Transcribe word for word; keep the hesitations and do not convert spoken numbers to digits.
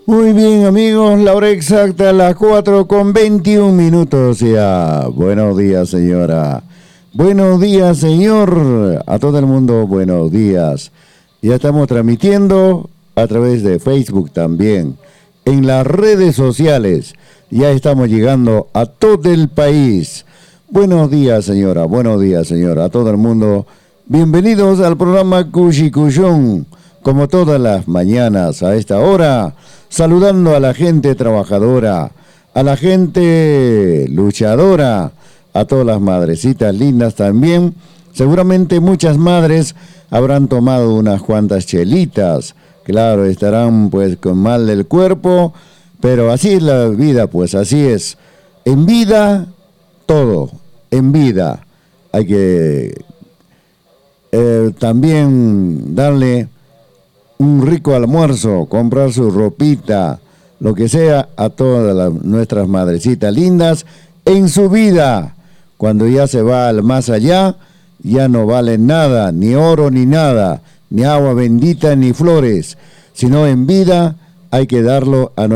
Muy bien, amigos, la hora exacta, las cuatro con veintiún minutos ya. Buenos días, señora. Buenos días, señor. A todo el mundo, buenos días. Ya estamos transmitiendo a través de Facebook también. En las redes sociales. Ya estamos llegando a todo el país. Buenos días, señora. Buenos días, señora. A todo el mundo. Bienvenidos al programa Cuchicuyón. Como todas las mañanas a esta hora, saludando a la gente trabajadora, a la gente luchadora, a todas las madrecitas lindas también. Seguramente muchas madres habrán tomado unas cuantas chelitas. Claro, estarán pues con mal del cuerpo, pero así es la vida, pues así es. En vida, todo, en vida. Hay que eh, también darle un rico almuerzo, comprar su ropita, lo que sea, a todas las, nuestras madrecitas lindas en su vida. Cuando ya se va al más allá, ya no vale nada, ni oro ni nada, ni agua bendita ni flores, sino en vida hay que darlo a nuestras